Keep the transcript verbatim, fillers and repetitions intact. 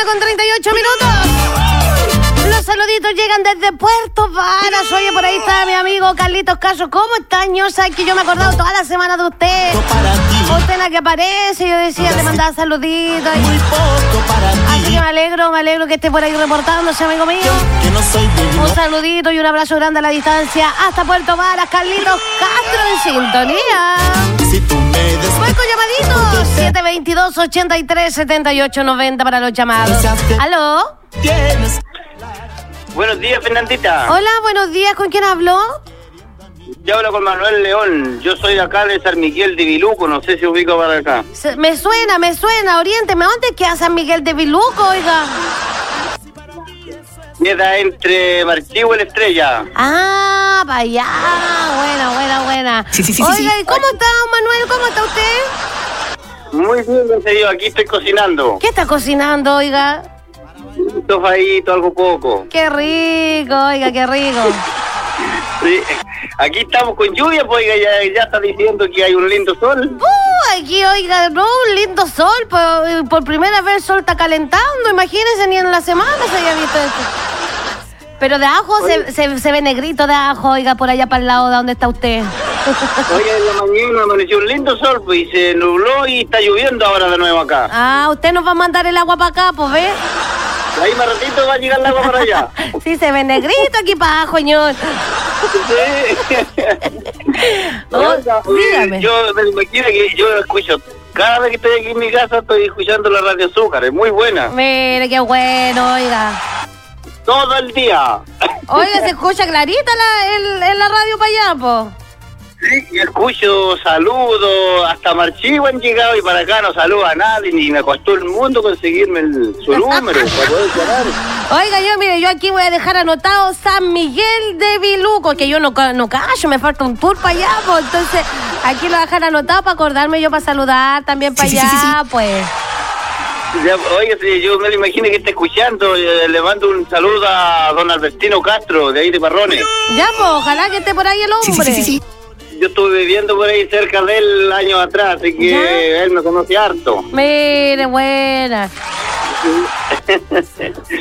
con treinta y ocho minutos. Los saluditos llegan desde Puerto Varas. Oye, por ahí está mi amigo Carlitos Caso. ¿Cómo está, ñosa? Que yo me he acordado toda la semana de usted. Usted en la que aparece, yo decía, le mandaba saluditos. Muy poco para ti. Así que me alegro, me alegro que esté por ahí reportándose, amigo mío. Que no soy divino. Un saludito y un abrazo grande a la distancia. Hasta Puerto Varas, Carlitos Castro en sintonía. Si tú me des... Voy con llamaditos. siete veintidós, ochenta y tres, setenta y ocho, noventa para los llamados. ¿Aló? Tienes... Buenos días, Fernandita. Hola, buenos días. ¿Con quién habló? Yo hablo con Manuel León. Yo soy de acá de San Miguel de Viluco. No sé si ubico para acá. Se- me suena, me suena. Oriénteme. ¿Dónde queda San Miguel de Viluco, oiga? Queda entre Marchihue y La Estrella. Ah, para allá. Buena, buena, buena. Sí, sí, sí, sí, Oiga, sí. ¿y cómo está, don Manuel? ¿Cómo está usted? Muy bien, gracias a Dios. Aquí estoy cocinando. ¿Qué está cocinando, oiga? Un tofadito, algo poco. Qué rico, oiga, qué rico. Sí. Aquí estamos con lluvia, pues oiga, ya, ya está diciendo que hay un lindo sol. Uh, aquí, oiga, no, un lindo sol. Por, por primera vez el sol está calentando. Imagínense, ni en la semana se había visto esto. Pero de ajo se, se, se ve negrito de ajo, oiga, por allá para el lado de donde está usted. Hoy en la mañana amaneció un lindo sol, pues, y se nubló y está lloviendo ahora de nuevo acá. Ah, usted nos va a mandar el agua para acá, pues, ¿ve? Ahí más ratito va a llegar el agua para allá. Sí, se ve negrito aquí para abajo, señor. Sí. Oh, Oiga, dígame. Yo me imagino que yo escucho, cada vez que estoy aquí en mi casa estoy escuchando la Radio Azúcar, es muy buena. Mire, qué bueno, oiga. Todo el día. Oiga, se escucha clarita la, el, en la radio para allá, po. Sí, y escucho saludos, hasta Marchihue han llegado y para acá no saluda a nadie, ni me costó el mundo conseguirme el, su número para poder llamar. Oiga, yo, mire, yo aquí voy a dejar anotado San Miguel de Viluco, que yo no, ca- no callo, me falta un tour para allá, pues. Entonces, aquí lo voy a dejar anotado para acordarme yo para saludar también para Sí, allá, sí, sí, sí. pues. Ya, oye, sí, yo me lo imagino que está escuchando, eh, le mando un saludo a don Albertino Castro, de ahí de Parrones. Ya, pues, ojalá que esté por ahí el Sí, hombre. sí, sí, sí, sí. Yo estuve viviendo por ahí cerca de él años atrás, así que ¿Ya? él me conoce harto. Mire, buena.